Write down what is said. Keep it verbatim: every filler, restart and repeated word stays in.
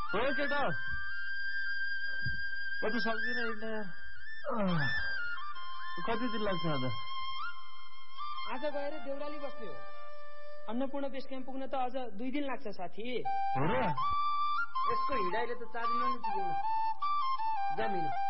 हो केटा म त सक्दिनँ हिँड्न यार। कति दिन लाग्छ आज? आज गएर देउराली बस्ने हो। अन्नपूर्ण बेस क्याम्प पुग्न त अझ दुई दिन लाग्छ साथी। हो र? यसको हिँडाइले त चार दिन नै पुग्दैन। जामिन